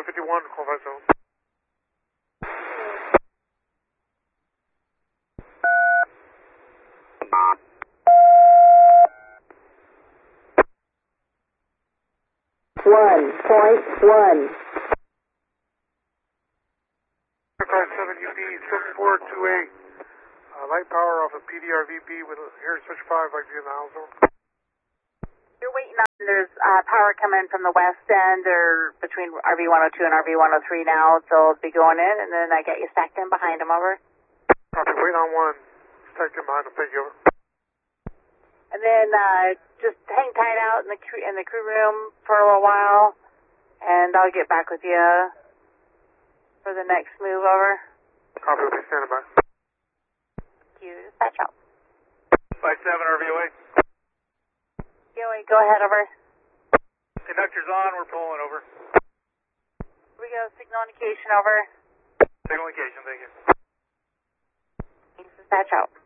751, qualified zone. Aircraft 7UP 7428. Light power off of PDRVB with air switch 5, back to you in the house zone. You're waiting on, there's power coming from the west end or between RV102 and RV103 now, so it'll be going in, and then I get you stacked in behind them, over. Copy, waiting on one. Stacked in behind them, thank you, over. And then just hang tight out in the crew room for a little while, and I'll get back with you for the next move, over. Copy, we'll be standing by. Thank you, dispatch out. 57 RVOA. Go ahead, over. Conductor's on, we're pulling over. Here we go, signal indication, over. Signal indication, thank you. Thanks, dispatch out.